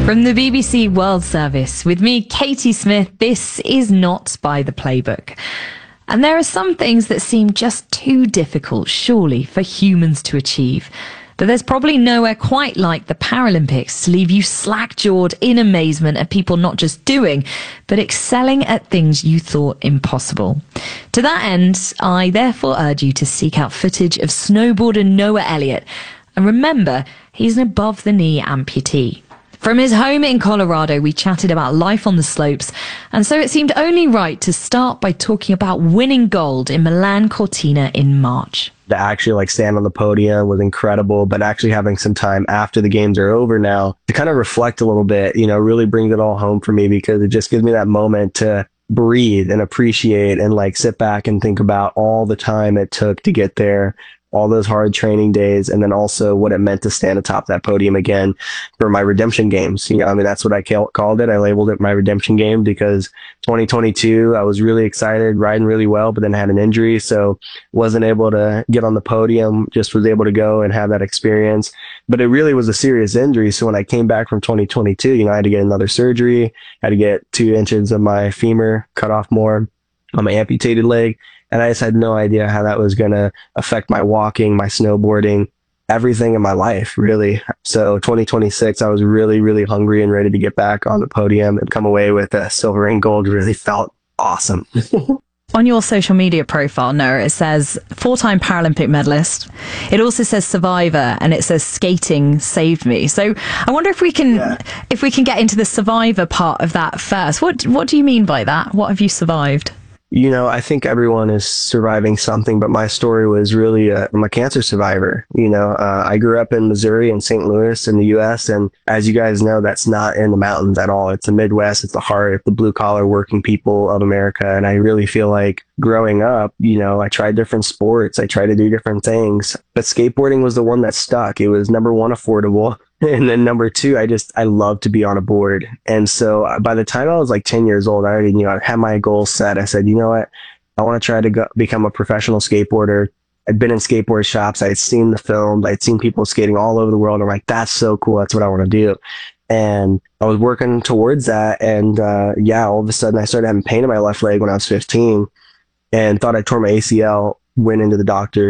From the BBC World Service, with me, Katie Smith, this is not by the playbook. And there are some things that seem just too difficult, surely, for humans to achieve. But there's probably nowhere quite like the Paralympics to leave you slack-jawed in amazement at people not just doing, but excelling at things you thought impossible. To that end, I therefore urge you to seek out footage of snowboarder Noah Elliott. And remember, he's an above-the-knee amputee. From his home in Colorado, we chatted about life on the slopes, and so it seemed only right to start by talking about winning gold in Milan Cortina in March. To actually stand on the podium was incredible, but actually having some time after the games are over now to kind of reflect a little bit, really brings it all home for me, because it just gives me that moment to breathe and appreciate and sit back and think about all the time it took to get there, all those hard training days, and then also what it meant to stand atop that podium again for my redemption games. That's what I called it. I labeled it my redemption game because 2022, I was really excited, riding really well, but then had an injury. So wasn't able to get on the podium, just was able to go and have that experience. But it really was a serious injury. So when I came back from 2022, I had to get another surgery, had to get 2 inches of my femur cut off more on my amputated leg. And I just had no idea how that was going to affect my walking, my snowboarding, everything in my life, really. So 2026, I was really, really hungry and ready to get back on the podium and come away with a silver and gold. Really felt awesome. On your social media profile, Noah, it says 4-time Paralympic medalist. It also says survivor, and it says skating saved me. So I wonder if we can get into the survivor part of that first. What do you mean by that? What have you survived? I think everyone is surviving something, but my story was really I'm a cancer survivor. I grew up in Missouri and St. Louis in the U.S. And as you guys know, that's not in the mountains at all. It's the Midwest. It's the heart, the blue collar working people of America. And I really feel like growing up, I tried different sports. I tried to do different things, but skateboarding was the one that stuck. It was number one, affordable. And then number 2, I love to be on a board. And so by the time I was 10 years old, I already I had my goals set. I said, you know what? I want to try to become a professional skateboarder. I'd been in skateboard shops. I had seen the films. I'd seen people skating all over the world. I'm like, that's so cool. That's what I want to do. And I was working towards that. And all of a sudden I started having pain in my left leg when I was 15 and thought I tore my ACL, went into the doctor.